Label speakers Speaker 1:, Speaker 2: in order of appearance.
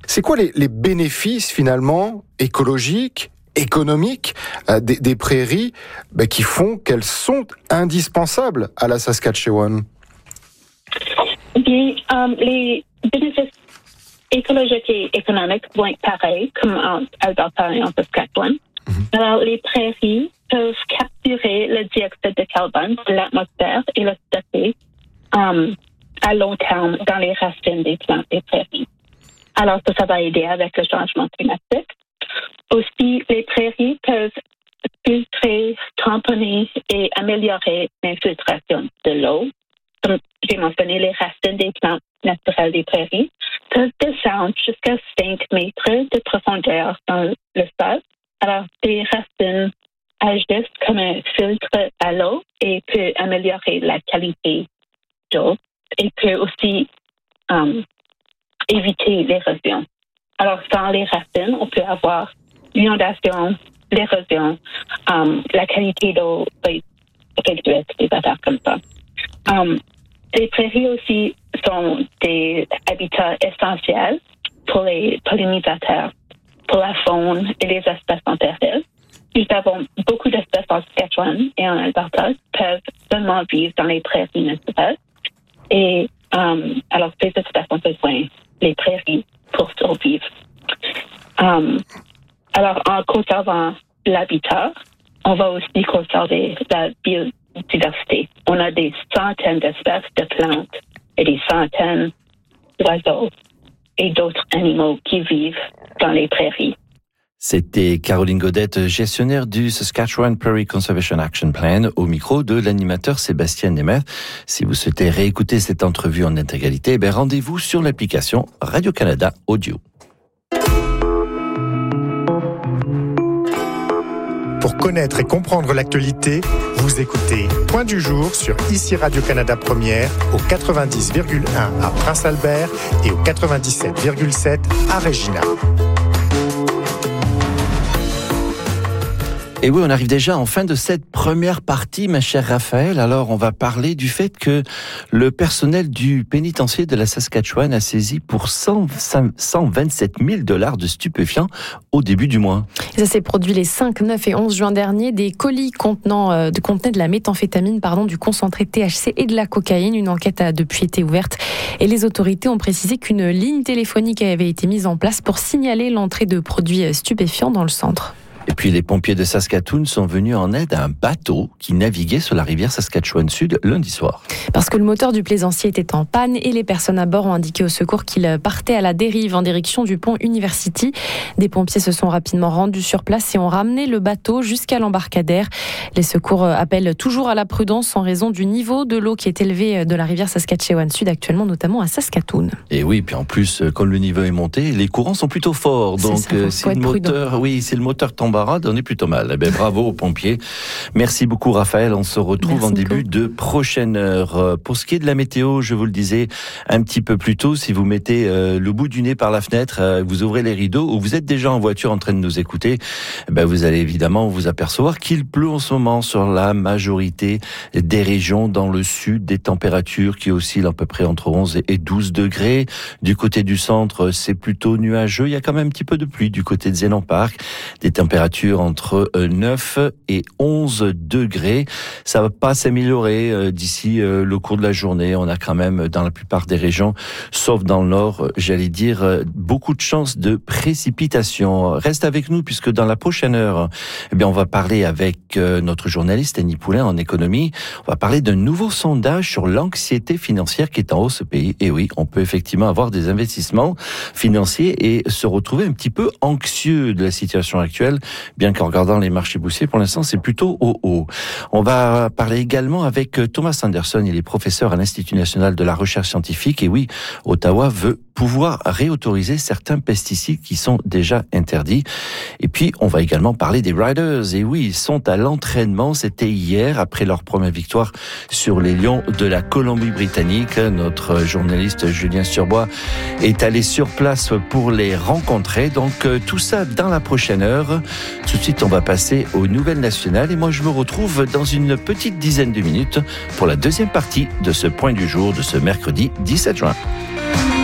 Speaker 1: C'est quoi les bénéfices finalement écologiques, économiques des prairies qui font qu'elles sont indispensables à la Saskatchewan?
Speaker 2: Bien, les bénéfices écologiques et économiques vont être pareils comme en Alberta et en Saskatchewan. Alors, les prairies peuvent capturer le dioxyde de carbone de l'atmosphère et le stocker à long terme dans les racines des plantes des prairies. Alors, ça va aider avec le changement climatique. Aussi, les prairies peuvent filtrer, tamponner et améliorer l'infiltration de l'eau. Comme j'ai mentionné, les racines des plantes naturelles des prairies peuvent descendre jusqu'à 5 mètres de profondeur dans le sol. Alors, ces racines agissent comme un filtre à l'eau et peut améliorer la qualité d'eau et peut aussi éviter l'érosion. Alors, sans les racines, on peut avoir l'inondation, l'érosion, la qualité d'eau va être réduite, des affaires comme ça. Les prairies aussi sont des habitats essentiels pour les pollinisateurs, pour la faune et les espèces en péril. Nous avons beaucoup d'espèces en Saskatchewan et en Alberta qui peuvent seulement vivre dans les prairies naturelles. Et alors, ces espèces ont besoin des prairies pour survivre. Alors, en conservant l'habitat, on va aussi conserver la biodiversité. On a des centaines d'espèces de plantes et des centaines d'oiseaux et d'autres animaux qui vivent dans les prairies.
Speaker 3: C'était Caroline Godette, gestionnaire du Saskatchewan Prairie Conservation Action Plan, au micro de l'animateur Sébastien Nemeth. Si vous souhaitez réécouter cette entrevue en intégralité, rendez-vous sur l'application Radio-Canada Audio.
Speaker 4: Pour connaître et comprendre l'actualité, vous écoutez Point du jour sur ici Radio-Canada Première au 90,1 à Prince-Albert et au 97,7 à Regina.
Speaker 3: Et oui, on arrive déjà en fin de cette première partie, ma chère Raphaël. Alors, on va parler du fait que le personnel du pénitencier de la Saskatchewan a saisi pour 127 000 $ de stupéfiants au début du mois.
Speaker 5: Ça s'est produit les 5, 9 et 11 juin dernier. Des colis contenaient de la méthamphétamine, du concentré THC et de la cocaïne. Une enquête a depuis été ouverte et les autorités ont précisé qu'une ligne téléphonique avait été mise en place pour signaler l'entrée de produits stupéfiants dans le centre.
Speaker 3: Et puis les pompiers de Saskatoon sont venus en aide à un bateau qui naviguait sur la rivière Saskatchewan Sud lundi soir.
Speaker 5: Parce que le moteur du plaisancier était en panne et les personnes à bord ont indiqué au secours qu'il partait à la dérive en direction du pont University. Des pompiers se sont rapidement rendus sur place et ont ramené le bateau jusqu'à l'embarcadère. Les secours appellent toujours à la prudence en raison du niveau de l'eau qui est élevé de la rivière Saskatchewan Sud actuellement, notamment à Saskatoon.
Speaker 3: Et oui, puis en plus, quand le niveau est monté, les courants sont plutôt forts. Donc si le moteur tombe, on est plutôt mal. Bravo aux pompiers. Merci beaucoup Raphaël. On se retrouve en début de prochaine heure. Pour ce qui est de la météo, je vous le disais un petit peu plus tôt, si vous mettez le bout du nez par la fenêtre, vous ouvrez les rideaux ou vous êtes déjà en voiture en train de nous écouter, vous allez évidemment vous apercevoir qu'il pleut en ce moment sur la majorité des régions dans le sud, des températures qui oscillent à peu près entre 11 et 12 degrés. Du côté du centre, c'est plutôt nuageux. Il y a quand même un petit peu de pluie du côté de Zénon Park. Des températures entre 9 et 11 degrés. Ça va pas s'améliorer d'ici le cours de la journée. On a quand même dans la plupart des régions, sauf dans le nord, beaucoup de chances de précipitation. Reste avec nous puisque dans la prochaine heure, on va parler avec notre journaliste Annie Poulain en économie. On va parler d'un nouveau sondage sur l'anxiété financière qui est en hausse au pays. Et oui, on peut effectivement avoir des investissements financiers et se retrouver un petit peu anxieux de la situation actuelle. Bien qu'en regardant les marchés boursiers, pour l'instant, c'est plutôt au haut. On va parler également avec Thomas Anderson. Il est professeur à l'Institut national de la recherche scientifique. Et oui, Ottawa veut pouvoir réautoriser certains pesticides qui sont déjà interdits. Et puis, on va également parler des Riders. Et oui, ils sont à l'entraînement. C'était hier, après leur première victoire sur les Lions de la Colombie-Britannique. Notre journaliste Julien Surbois est allé sur place pour les rencontrer. Donc, tout ça dans la prochaine heure. Tout de suite, on va passer aux nouvelles nationales. Et moi, je me retrouve dans une petite dizaine de minutes pour la deuxième partie de ce point du jour de ce mercredi 17 juin.